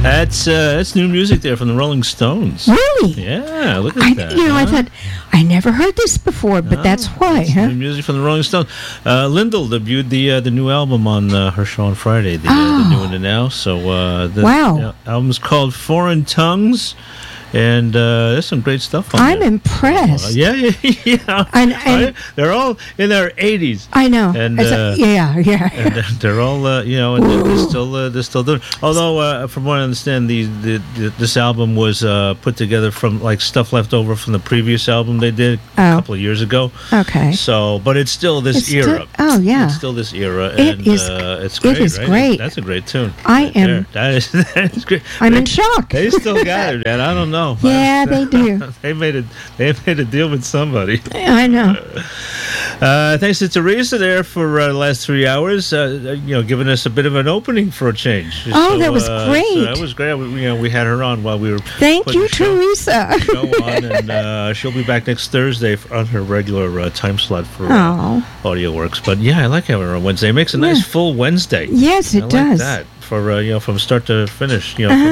That's new music there from the Rolling Stones. Really? Yeah, look at that. I thought, I never heard this before, but that's why. New music from the Rolling Stones. Lyndall debuted the new album on her show on Friday, the new one now. So the album's called Foreign Tongues. And there's some great stuff on I'm there. impressed. Yeah. And they're all in their 80s. I know. And yeah. And they're all, and they're still doing. Although, from what I understand, this album was put together from like stuff left over from the previous album they did a couple of years ago. Okay. So, but it's still this era. It's still this era, and it's great. It is right? great. That's a great tune. That is great. I'm in shock. They still got it, man. I don't know. Yeah, they do. They made a deal with somebody. I know. Thanks to Teresa there for the last 3 hours. Giving us a bit of an opening for a change. That was great. So that was great. We had her on while we were. Thank you, Teresa. Show on, and she'll be back next Thursday on her regular time slot for Audio Works. But yeah, I like having her on Wednesday. It makes a nice full Wednesday. Yes, it does. Like that for from start to finish.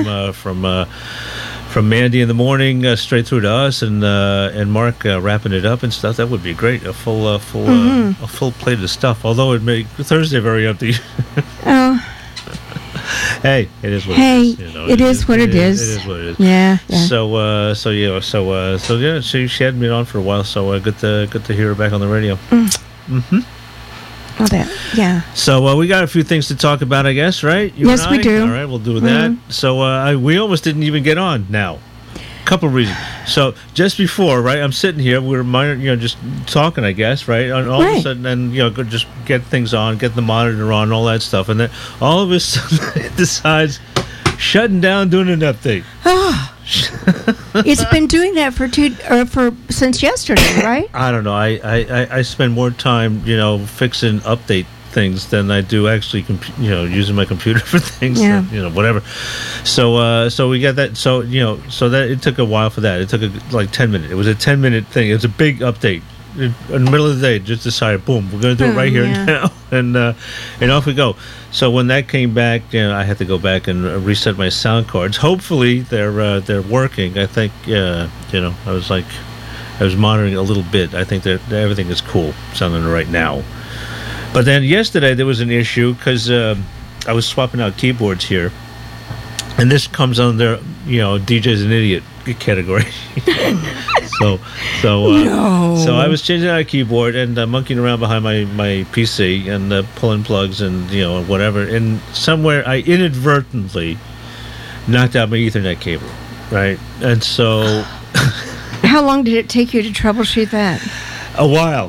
From Mandy in the morning straight through to us, and Mark wrapping it up and stuff. That would be great. A full plate of stuff. Although it made Thursday very empty. Hey, it is what it is. It is what it is. It is what it is. Yeah. So she hadn't been on for a while. So good to hear her back on the radio. Mm-hmm. So we got a few things to talk about, I guess, right? Yes, we do. All right, we'll do that. So we almost didn't even get on now. Couple of reasons. So just before, right, I'm sitting here, we're just talking, I guess, right? And all of a sudden, and just get things on, get the monitor on, all that stuff, and then all of a sudden it decides shutting down, doing an update. It's been doing that since yesterday, right? I don't know. I spend more time, fixing update things than I do actually, using my computer for things. Yeah. Whatever. So we got that. So that it took a while for that. It took like 10 minutes. It was a 10-minute thing. It was a big update. In the middle of the day, just decided, boom, we're going to do it right here now, and off we go. So when that came back, I had to go back and reset my sound cards. Hopefully, they're working. I think, I was monitoring a little bit. I think that everything is cool sounding right now. But then yesterday there was an issue because I was swapping out keyboards here, and this comes under DJ's an idiot category. So I was changing out a keyboard and monkeying around behind my PC and pulling plugs and whatever. And somewhere I inadvertently knocked out my Ethernet cable, right? And so, how long did it take you to troubleshoot that? A while.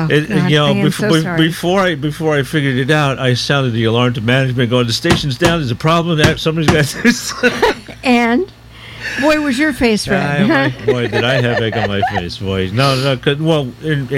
Before I figured it out, I sounded the alarm to management, going, "The station's down. There's a problem. Somebody's got to do something." And. Boy, was your face red. Boy, did I have egg on my face, boy. No. Well,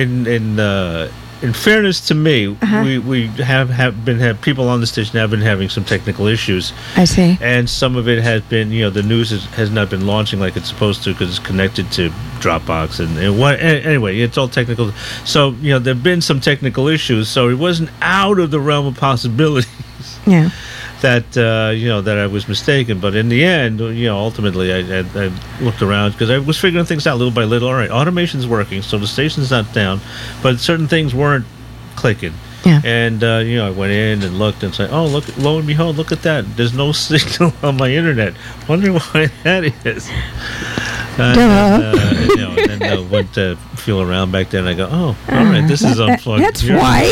in fairness to me, we have people on the station have been having some technical issues. I see. And some of it has been, the news has not been launching like it's supposed to because it's connected to Dropbox anyway, it's all technical. So, there have been some technical issues. So it wasn't out of the realm of possibilities. Yeah. That that I was mistaken, but in the end, ultimately, I looked around because I was figuring things out little by little. All right, automation's working, so the station's not down, but certain things weren't clicking. Yeah. And I went in and looked and said, "Oh, look! Lo and behold, look at that! There's no signal on my internet. Wondering why that is." And then I went to feel around back there, and I go, "Oh, all right, this is unplugged." That's why.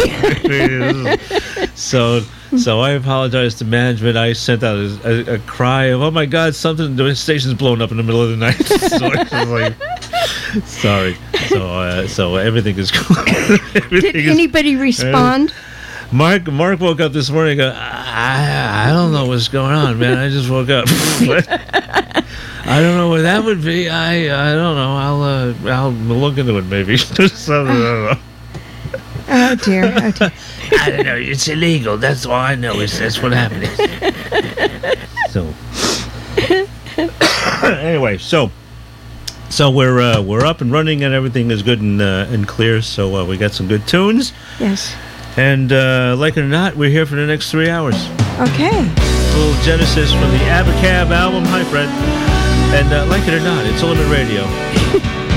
So I apologize to management. I sent out a cry of, "Oh my God, the station's blown up in the middle of the night." So I was like, sorry. So everything is cool. Did anybody respond? Mark woke up this morning and go, I don't know what's going on, man. I just woke up. I don't know what that would be. I don't know. I'll look into it maybe. So, I don't know. Oh dear. I don't know. It's illegal. That's all I know. That's what happened. So anyway, so we're up and running and everything is good and clear. So we got some good tunes. Yes. And like it or not, we're here for the next 3 hours. Okay. little Genesis from the Abacab album. Hi, Fred. And like it or not, it's Limit Radio.